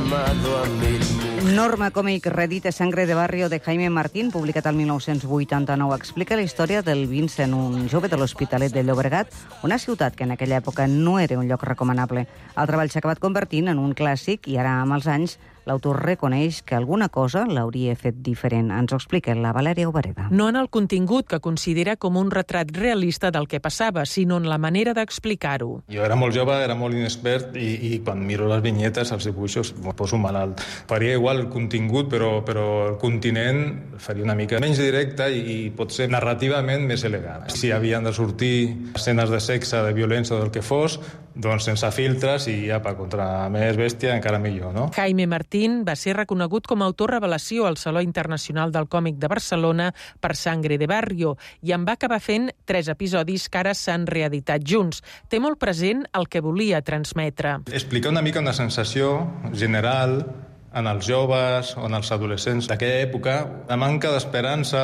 llamado a mil mujeres. Norma còmic Redite Sangre de Barrio de Jaime Martín, publicat el 1989, explica la història del Vincent, un jove de l'Hospitalet de Llobregat, una ciutat que en aquella època no era un lloc recomanable. El treball s'ha acabat convertint en un clàssic i ara, amb els anys, l'autor reconeix que alguna cosa l'hauria fet diferent. Ens ho explica la Valèria Obareda. No en el contingut, que considera com un retrat realista del que passava, sinó en la manera d'explicar-ho. Jo era molt jove, era molt inexpert i quan miro les vinyetes, els dibuixos, em poso malalt. Faria igual el contingut, però el continent faria una mica menys directe i potser narrativament més elegant. Si havien de sortir escenes de sexe, de violència o del que fos, doncs sense filtres i ja contra més bèstia encara millor, no? Jaime Martín va ser reconegut com a autor revelació al Saló Internacional del Còmic de Barcelona per Sangre de Barrio i en va acabar fent 3 episodis que ara s'han reeditat junts. Té molt present el que volia transmetre. Explicar una mica una sensació general en els joves o en els adolescents d'aquella època, la manca d'esperança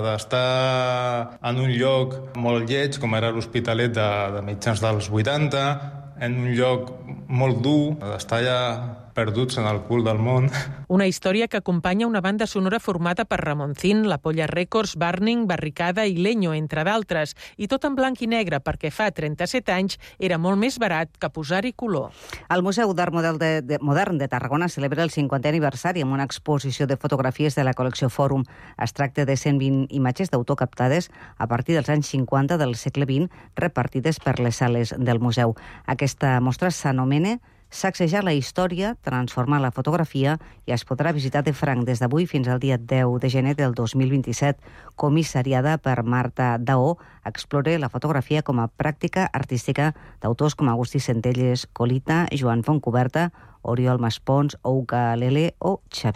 d'estar en un lloc molt lleig, com era l'Hospitalet de mitjans dels 80, en un lloc molt dur, d'estar ja perduts en el cul del món. Una història que acompanya una banda sonora formada per Ramoncín, La Polla Records, Burning, Barricada i Leño, entre d'altres, i tot en blanc i negre, perquè fa 37 anys era molt més barat que posar-hi color. El Museu d'Art Modern de Tarragona celebra el 50è aniversari amb una exposició de fotografies de la col·lecció Fòrum. Es tracta de 120 imatges d'autor captades a partir dels anys 50 del segle XX, repartides per les sales del museu. Aquesta mostra s'anomena Sacsejar la història, transformar la fotografia i es podrà visitar de franc des d'avui fins al dia 10 de gener del 2027. Comissariada per Marta Daó, explora la fotografia com a pràctica artística d'autors com Agustí Centelles, Colita, Joan Fontcuberta, Oriol Maspons, Ouka Lele o Xavier